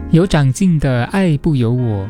有长进的爱不由我。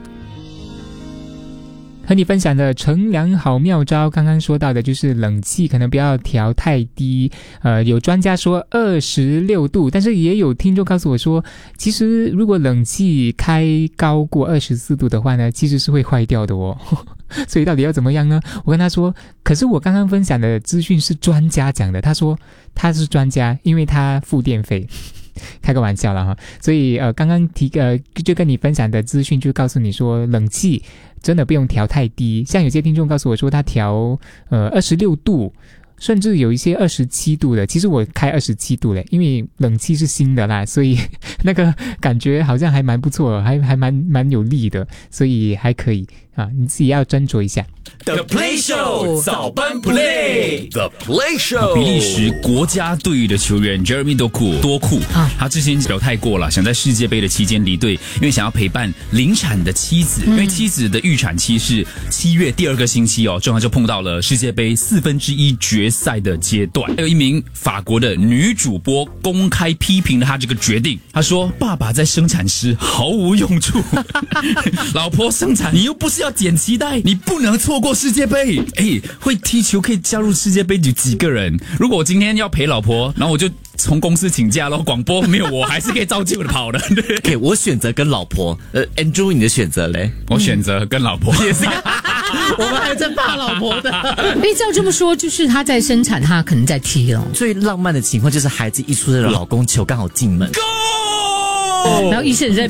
和你分享的乘凉好妙招，刚刚说到的就是冷气可能不要调太低，有专家说26度，但是也有听众告诉我说，其实如果冷气开高过24度的话呢，其实是会坏掉的哦。所以到底要怎么样呢？我跟他说，可是我刚刚分享的资讯是专家讲的，他说他是专家，因为他付电费。开个玩笑啦哈，所以刚刚就跟你分享的资讯就告诉你说，冷气真的不用调太低，像有些听众告诉我说他调26度，甚至有一些27度的，其实我开27度嘞，因为冷气是新的啦，所以那个感觉好像还蛮不错，还蛮有力的，所以还可以啊，你自己要斟酌一下。 The Play Show 早班 Play，The Play Show。 比利时国家队的球员 Jeremy Doku 他之前表态过了，想在世界杯的期间离队，因为想要陪伴临产的妻子，因为妻子的预产期是7月第2个星期哦，正好就碰到了世界杯1/4决赛的阶段。还有一名法国的女主播公开批评了他这个决定，他说：“爸爸在生产时毫无用处，老婆生产你又不是要剪脐带，你不能错过世界杯。会踢球可以加入世界杯有几个人？如果我今天要陪老婆，然后我就从公司请假咯，广播没有我还是可以照旧的跑的。 Okay， 我选择跟老婆。Andrew， 你的选择嘞？ 我选择跟老婆。也是我们还在怕老婆的。 照这么说，就是他在生产，他可能在踢了。 最浪漫的情况就是孩子一出生，老公球刚好进门。 然后医生在